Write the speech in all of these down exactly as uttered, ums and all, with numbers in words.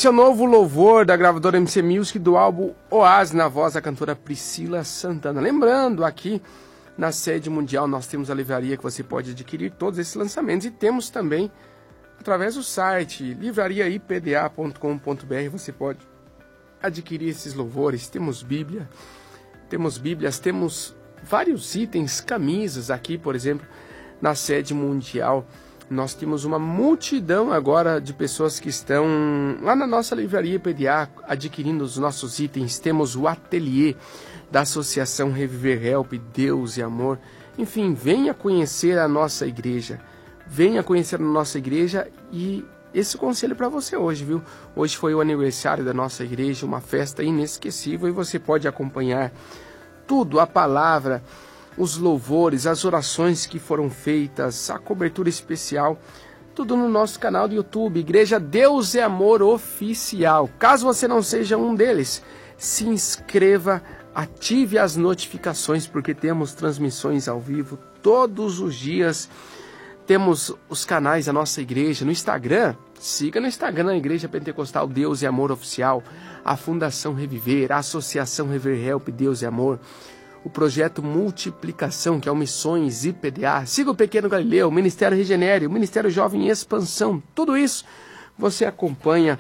Esse é o novo louvor da gravadora M C Music do álbum Oás, na voz da cantora Priscila Santana. Lembrando, aqui na sede mundial nós temos a livraria que você pode adquirir todos esses lançamentos e temos também através do site livraria i p d a ponto com ponto b r você pode adquirir esses louvores. Temos Bíblia, temos Bíblias, temos vários itens, camisas aqui, por exemplo, na sede mundial. Nós temos uma multidão agora de pessoas que estão lá na nossa livraria I P D A adquirindo os nossos itens. Temos o ateliê da Associação Reviver Help, Deus e Amor. Enfim, venha conhecer a nossa igreja. Venha conhecer a nossa igreja e esse conselho para você hoje, viu? Hoje foi o aniversário da nossa igreja, uma festa inesquecível e você pode acompanhar tudo, a palavra, os louvores, as orações que foram feitas, a cobertura especial, tudo no nosso canal do YouTube, Igreja Deus é Amor Oficial. Caso você não seja um deles, se inscreva, ative as notificações, porque temos transmissões ao vivo todos os dias. Temos os canais da nossa igreja no Instagram. Siga no Instagram a Igreja Pentecostal Deus e Amor Oficial, a Fundação Reviver, a Associação Reviver Help, Deus e Amor, o projeto Multiplicação, que é o Missões I P D A. Siga o Pequeno Galileu, o Ministério Regenere, o Ministério Jovem em Expansão. Tudo isso você acompanha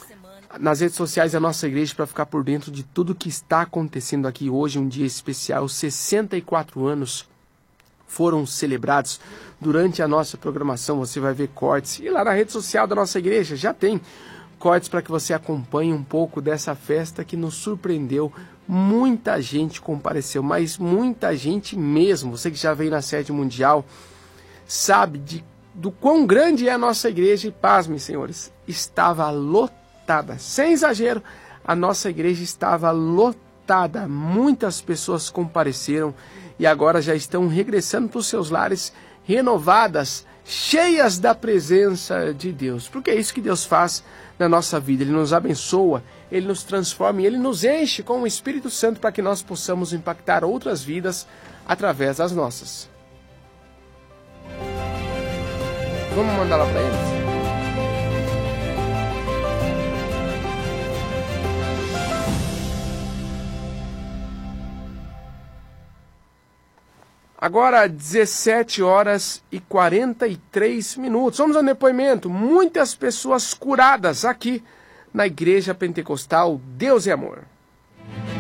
nas redes sociais da nossa igreja para ficar por dentro de tudo que está acontecendo aqui hoje, um dia especial. sessenta e quatro anos foram celebrados durante a nossa programação. Você vai ver cortes. E lá na rede social da nossa igreja já tem cortes para que você acompanhe um pouco dessa festa que nos surpreendeu. Muita gente compareceu, mas muita gente mesmo. Você que já veio na sede mundial sabe de, do quão grande é a nossa igreja. E pasmem, senhores, estava lotada. Sem exagero, a nossa igreja estava lotada. Muitas pessoas compareceram e agora já estão regressando para os seus lares renovadas, cheias da presença de Deus. Porque é isso que Deus faz na nossa vida. Ele nos abençoa, Ele nos transforma e Ele nos enche com o Espírito Santo para que nós possamos impactar outras vidas através das nossas. Vamos mandar lá para eles? Agora, dezessete horas e quarenta e três minutos. Vamos ao depoimento. Muitas pessoas curadas aqui na Igreja Pentecostal Deus é Amor.